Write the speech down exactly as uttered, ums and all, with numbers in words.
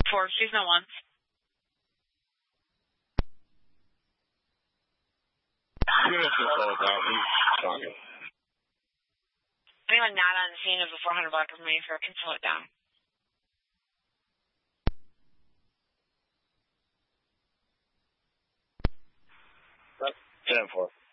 four, Seasonal one. Give us a call about me. Talking. Anyone not on the scene of a four hundred block of Mayfair can slow it down. ten four.